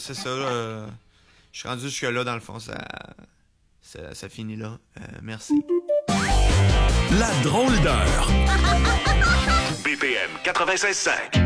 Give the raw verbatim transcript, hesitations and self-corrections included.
c'est ça. Euh, je suis rendu jusque-là, dans le fond, ça, ça, ça finit là. Euh, merci. La drôle d'heure. B P M quatre-vingt-seize cinq.